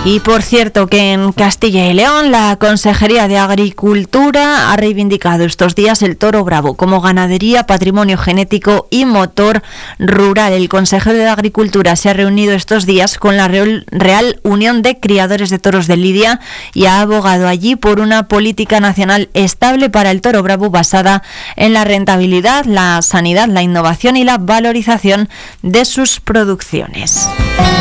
Y por cierto que en Castilla y León la Consejería de Agricultura ha reivindicado estos días el toro bravo como ganadería, patrimonio genético y motor rural. El consejero de Agricultura se ha reunido estos días con la Real Unión de Criadores de Toros de Lidia y ha abogado allí por una política nacional estable para el toro bravo basada en la rentabilidad, la sanidad, la innovación y la valorización de sus producciones.